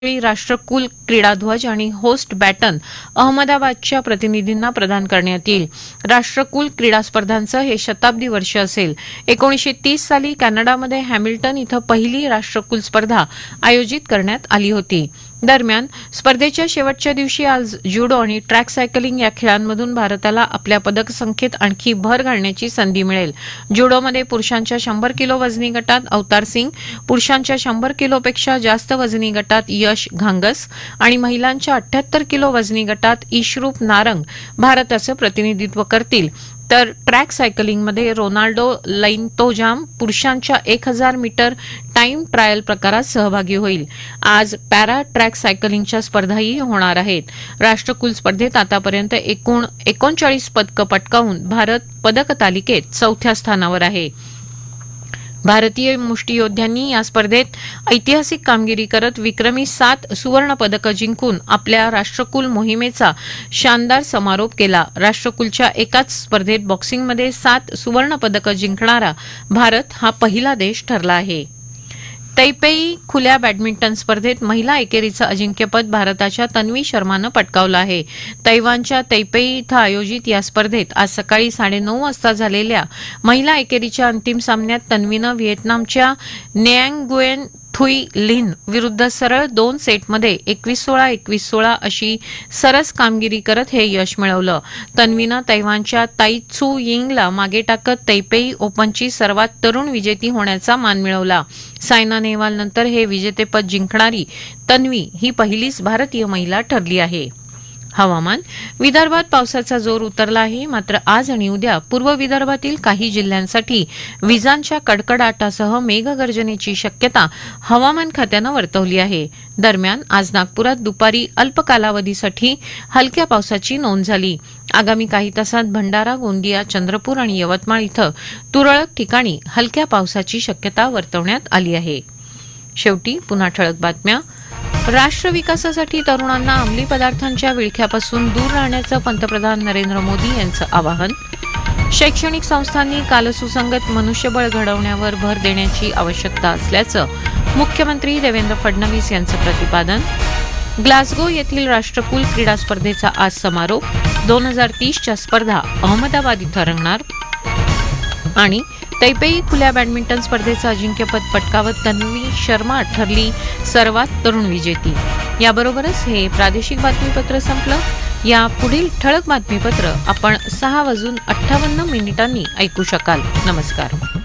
राष्ट्रकुल क्रीडाध्वज आणि host batten अहमदाबादच्या प्रतिनिधींना प्रदान करण्यात येईल. राष्ट्रकुल क्रीडा स्पर्धांचं हे शताब्दी वर्ष असेल. 1930 साली कॅनडामध्ये हॅमिल्टन इथं पहिली राष्ट्रकुल स्पर्धा आयोजित करण्यात आली होती. दरम्यान स्पर्धेच्या शेवटच्या दिवशी आज जुडो आणि ट्रॅक सायकलिंग या खेळांमधून भारताला आपल्या पदक संख्येत आणखी भर घालण्याची संधी मिळेल. जुडोमध्ये पुरुषांच्या 100 किलो वजनी गटात अवतार सिंग, पुरुषांच्या 100 किलोपेक्षा जास्त वजनी गटात यश घांगस आणि महिलांच्या 78 किलो वजनी गटात ईशरूप नारंग भारताचं प्रतिनिधित्व करतील. तर ट्रॅक सायकलिंगमध्ये रोनाल्डो लैनतोजाम पुरुषांच्या 1000 मीटर टाइम ट्रायल प्रकारात सहभागी होईल. आज पॅरा ट्रॅक सायकलिंगच्या स्पर्धाही होणार आहेत. राष्ट्रकुल स्पर्धेत आतापर्यंत एकूण 39 पदकं पटकावून भारत पदक तालिकेत 4थ्या स्थानावर आहे. भारतीय मुष्टियोद्ध्यांनी या स्पर्धेत ऐतिहासिक कामगिरी करत विक्रमी 7 सुवर्ण पदकं जिंकून आपल्या राष्ट्रकुल मोहिमेचा शानदार समारोप केला. राष्ट्रकुलच्या एकाच स्पर्धेत बॉक्सिंगमध्ये 7 सुवर्ण पदकं जिंकणारा भारत हा पहिला देश ठरला आहे. तैपेई खुल्या बॅडमिंटन स्पर्धेत महिला एकेरीचं अजिंक्यपद भारताच्या तन्वी शर्मानं पटकावलं आहे. तैवानच्या तैपेई इथं आयोजित या स्पर्धेत आज सकाळी 9:30 वाजता झालेल्या महिला एकेरीच्या अंतिम सामन्यात तन्वीनं व्हिएतनामच्या नेअँग थुई लिन विरुद्ध सरळ 2 सेटमध्ये 21-16, 21-16 अशी सरस कामगिरी करत हे यश मिळवलं. तन्वीनं तैवानच्या ताई त्सू यिंगला मागे टाकत तैपेई ओपनची सर्वात तरुण विजेती होण्याचा मान मिळवला. सायना नेहवाल नंतर हे विजेतेपद जिंकणारी तन्वी ही पहिलीच भारतीय महिला ठरली आहे. हवामान. विदर्भात पावसाचा जोर उतरला आहे. मात्र आज आणि उद्या पूर्व विदर्भातील काही जिल्ह्यांसाठी विजांच्या कडकडाटासह मेघगर्जनेची शक्यता हवामान खात्यानं वर्तवली आहे. दरम्यान आज नागपुरात दुपारी अल्प कालावधीसाठी हलक्या पावसाची नोंद झाली. आगामी काही तासात भंडारा, गोंदिया, चंद्रपूर आणि यवतमाळ इथं तुरळक ठिकाणी हलक्या पावसाची शक्यता वर्तवण्यात आली आहे. शेवटी पुन्हा ठळक बातम्या. राष्ट्र विकासासाठी तरुणांना अंमली पदार्थांच्या विळख्यापासून दूर राहण्याचं पंतप्रधान नरेंद्र मोदी यांचं आवाहन. शैक्षणिक संस्थांनी कालसुसंगत मनुष्यबळ घडवण्यावर भर देण्याची आवश्यकता असल्याचं मुख्यमंत्री देवेंद्र फडणवीस यांचं प्रतिपादन. ग्लासगो येथील राष्ट्रकुल क्रीडा स्पर्धेचा आज समारोप. 2030च्या स्पर्धा अहमदाबाद इथं रंगणार. आणि तैपेई खुल्या बॅडमिंटन स्पर्धेचं अजिंक्यपद पटकावत तन्वी शर्मा ठरली सर्वात तरुण विजेती. याबरोबरच हे प्रादेशिक बातमीपत्र संपलं. या पुढील ठळक बातमीपत्र आपण 6:58 ऐकू शकाल. नमस्कार.